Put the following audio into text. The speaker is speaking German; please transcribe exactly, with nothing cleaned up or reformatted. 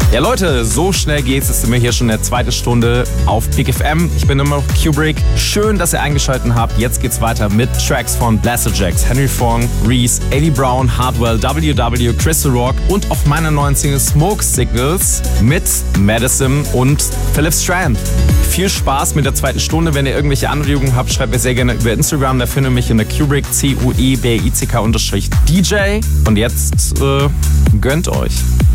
Ja Leute, so schnell geht's. Es sind wir hier schon in der zweiten Stunde auf Big F M. Ich bin immer noch Kubrick. Schön, dass ihr eingeschaltet habt. Jetzt geht's weiter mit Tracks von Blasterjaxx, Henry Fong, Reese, Aidy Brown, Hardwell, W W, Crystal Rock und auf meiner neuen Single Smoke Signals mit Madison und Philip Strand. Viel Spaß mit der zweiten Stunde. Wenn ihr irgendwelche Anregungen habt, schreibt mir sehr gerne über Instagram. Da findet ihr mich in der Kubrick, C U E B I C K D J. Und jetzt äh, gönnt euch.